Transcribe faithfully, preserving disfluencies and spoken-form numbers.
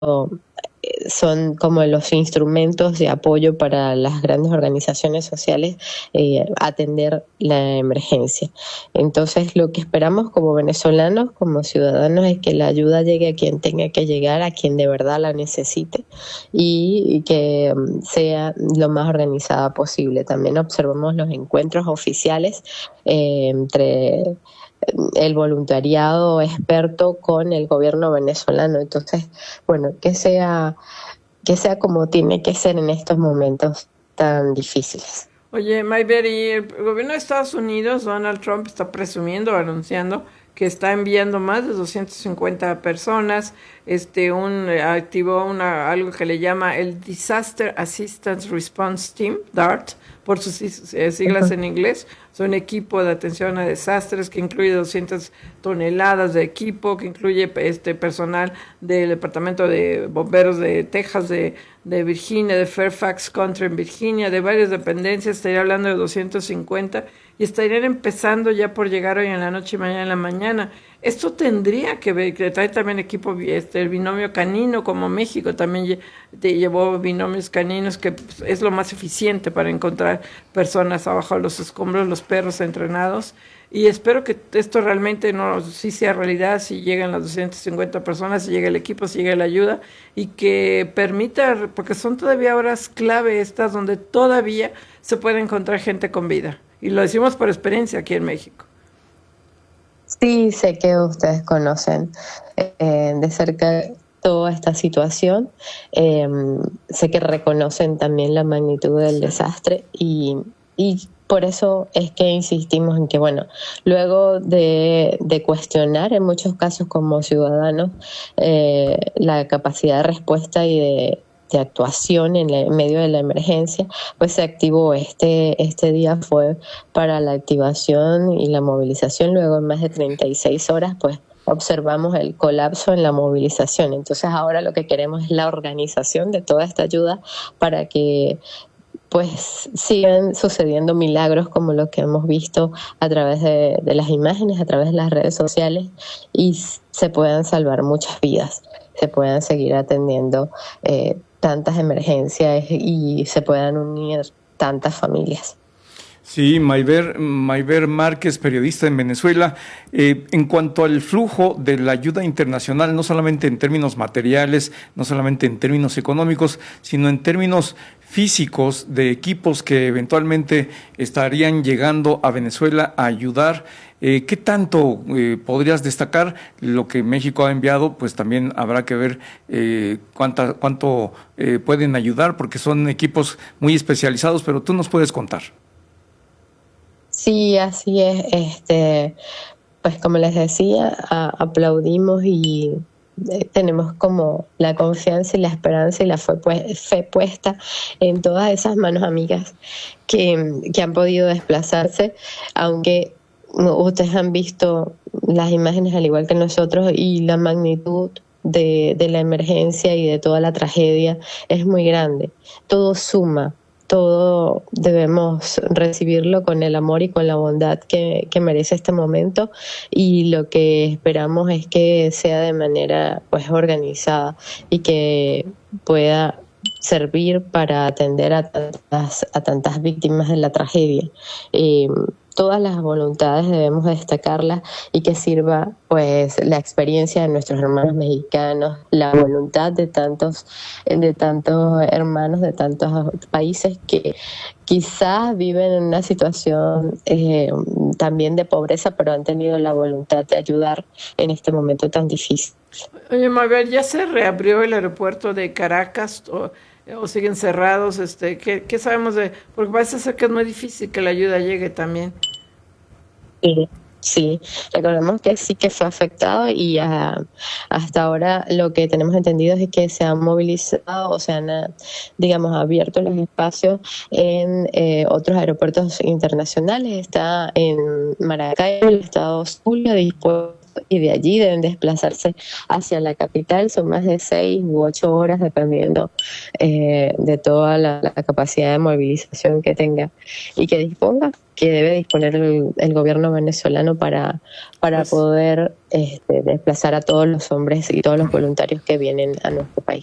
son como los instrumentos de apoyo para las grandes organizaciones sociales eh, atender la emergencia. Entonces, lo que esperamos como venezolanos, como ciudadanos, es que la ayuda llegue a quien tenga que llegar, a quien de verdad la necesite, y, y que um, sea lo más organizada posible. También observamos los encuentros oficiales eh, entre el voluntariado experto con el gobierno venezolano. Entonces, bueno, que sea, que sea como tiene que ser en estos momentos tan difíciles. Oye, Mayber, y el gobierno de Estados Unidos, Donald Trump, está presumiendo, anunciando que está enviando más de doscientas cincuenta personas, este, un, eh, activó una, algo que le llama el Disaster Assistance Response Team, DART, por sus sis- eh, siglas Ujú. en inglés. Es un equipo de atención a desastres que incluye doscientas toneladas de equipo, que incluye este personal del Departamento de Bomberos de Texas, de, de Virginia, de Fairfax County en Virginia, de varias dependencias. Estaría hablando de doscientos cincuenta y estarían empezando ya por llegar hoy en la noche y mañana en la mañana. Esto tendría que ver, que trae también equipo, este, el binomio canino, como México también lle- te llevó binomios caninos, que pues, es lo más eficiente para encontrar personas abajo de los escombros, los perros entrenados. Y espero que esto realmente no sí sea realidad, si llegan las doscientas cincuenta personas, si llega el equipo, si llega la ayuda, y que permita, porque son todavía horas clave estas donde todavía se puede encontrar gente con vida. Y lo decimos por experiencia aquí en México. Sí, sé que ustedes conocen eh, de cerca toda esta situación. Eh, Sé que reconocen también la magnitud del Sí. desastre y, y por eso es que insistimos en que, bueno, luego de, de cuestionar en muchos casos como ciudadanos eh, la capacidad de respuesta y de, de actuación en, la, en medio de la emergencia, pues se activó este, este día fue para la activación y la movilización. Luego en más de treinta y seis horas, pues observamos el colapso en la movilización. Entonces ahora lo que queremos es la organización de toda esta ayuda para que pues sigan sucediendo milagros como los que hemos visto a través de, de las imágenes, a través de las redes sociales, y se puedan salvar muchas vidas, se puedan seguir atendiendo eh, tantas emergencias y se puedan unir tantas familias. Sí, Mayber, Mayber Márquez, periodista en Venezuela. Eh, en cuanto al flujo de la ayuda internacional, no solamente en términos materiales, no solamente en términos económicos, sino en términos físicos de equipos que eventualmente estarían llegando a Venezuela a ayudar. Eh, ¿Qué tanto eh, podrías destacar lo que México ha enviado? Pues también habrá que ver eh, cuánta, cuánto eh, pueden ayudar, porque son equipos muy especializados, pero tú nos puedes contar. Sí, así es. Este, pues como les decía, a- aplaudimos y eh, tenemos como la confianza y la esperanza y la fe, pues, fe puesta en todas esas manos amigas que, que han podido desplazarse, aunque no, ustedes han visto las imágenes al igual que nosotros y la magnitud de, de la emergencia y de toda la tragedia es muy grande. Todo suma, todo debemos recibirlo con el amor y con la bondad que, que merece este momento, y lo que esperamos es que sea de manera pues organizada y que pueda servir para atender a tantas, a tantas víctimas de la tragedia. Eh, Todas las voluntades debemos destacarlas y que sirva pues la experiencia de nuestros hermanos mexicanos, la voluntad de tantos, de tantos hermanos de tantos países que quizás viven en una situación eh, también de pobreza, pero han tenido la voluntad de ayudar en este momento tan difícil. Oye, Mabel, ¿ya se reabrió el aeropuerto de Caracas o, o siguen cerrados? Este, ¿qué, qué sabemos de...? Porque parece ser que es muy difícil que la ayuda llegue también. Sí, sí, recordemos que sí que fue afectado y uh, hasta ahora lo que tenemos entendido es que se han movilizado o se han, uh, digamos, abierto los espacios en eh, otros aeropuertos internacionales. Está en Maracaibo, el estado Zulia, dispuesto y de allí deben desplazarse hacia la capital. Son más de seis u ocho horas, dependiendo eh, de toda la, la capacidad de movilización que tenga y que disponga, que debe disponer el, el gobierno venezolano para, para pues, poder este, desplazar a todos los hombres y todos los voluntarios que vienen a nuestro país.